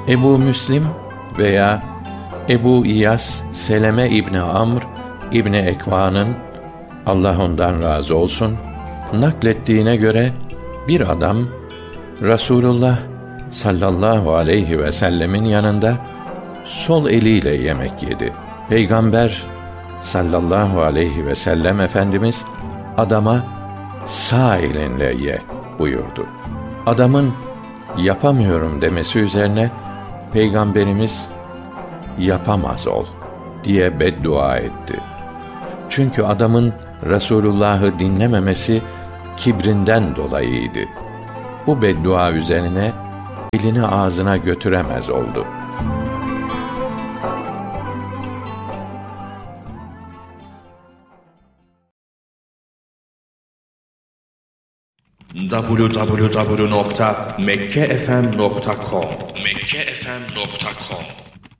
Ebu Müslim veya Ebu İyas Seleme İbni Amr İbni Ekva'nın, Allah ondan razı olsun, naklettiğine göre bir adam Rasulullah sallallahu aleyhi ve sellemin yanında sol eliyle yemek yedi. Peygamber sallallahu aleyhi ve sellem Efendimiz adama sağ elinle ye buyurdu. Adamın yapamıyorum demesi üzerine Peygamberimiz yapamaz ol diye beddua etti. Çünkü adamın Resulullah'ı dinlememesi kibrinden dolayıydı. Bu beddua üzerine elini ağzına götüremez oldu. www.mekkefm.com